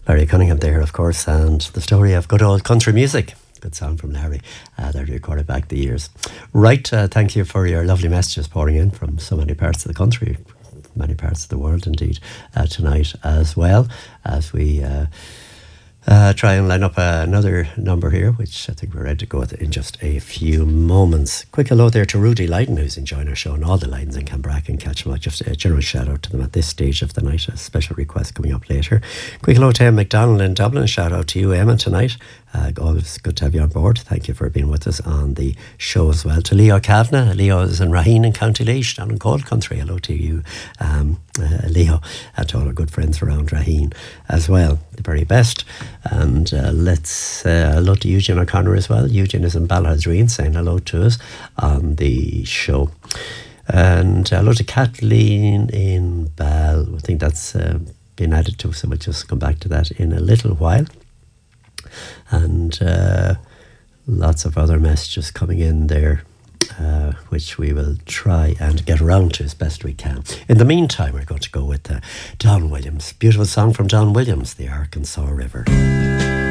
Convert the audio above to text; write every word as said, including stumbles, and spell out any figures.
Larry Cunningham there, of course, and the story of good old country music. Good song from Larry. Uh, there you recorded back the years. Right, uh, thank you for your lovely messages pouring in from so many parts of the country, many parts of the world indeed, uh, tonight as well, as we uh, uh, try and line up uh, another number here, which I think we're ready to go with in just a few moments. Quick hello there to Rudy Lydon, who's enjoying our show, and all the Lydons in Canberra can catch them out. Just a general shout out to them at this stage of the night. A special request coming up later. Quick hello to Em McDonald in Dublin. Shout out to you, Emma, tonight. Uh, always good to have you on board. Thank you for being with us on the show as well. To Leo Kavanagh. Leo is in Raheen in County Laois, down in Cold Country. Hello to you, um, uh, Leo, and to all our good friends around Raheen as well. The very best. And uh, let's uh, hello to Eugene O'Connor as well. Eugene is in Balhazreen saying hello to us on the show. And hello to Kathleen in Bal. I think that's uh, been added to, so we'll just come back to that in a little while. And uh, lots of other messages coming in there, uh, which we will try and get around to as best we can. In the meantime, we're going to go with uh, Don Williams. Beautiful song from Don Williams, The Arkansas River.